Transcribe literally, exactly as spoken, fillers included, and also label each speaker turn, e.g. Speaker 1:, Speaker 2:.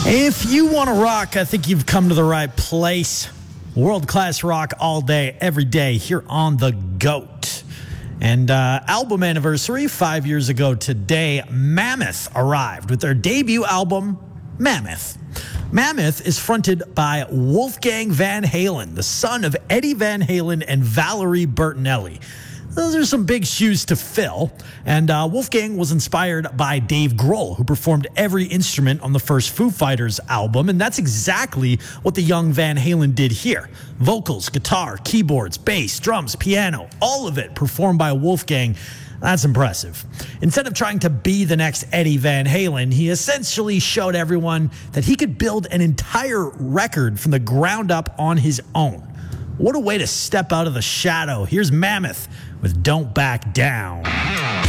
Speaker 1: If you want to rock, I think you've come to the right place. World-class rock all day, every day, here on The GOAT. And uh, album anniversary, five years ago today, Mammoth arrived with their debut album, Mammoth. Mammoth is fronted by Wolfgang Van Halen, the son of Eddie Van Halen and Valerie Bertinelli. Those are some big shoes to fill, and uh, Wolfgang was inspired by Dave Grohl, who performed every instrument on the first Foo Fighters album, and that's exactly what the young Van Halen did here. Vocals, guitar, keyboards, bass, drums, piano, all of it performed by Wolfgang. That's impressive. Instead of trying to be the next Eddie Van Halen, he essentially showed everyone that he could build an entire record from the ground up on his own. What a way to step out of the shadow. Here's Mammoth with Don't Back Down.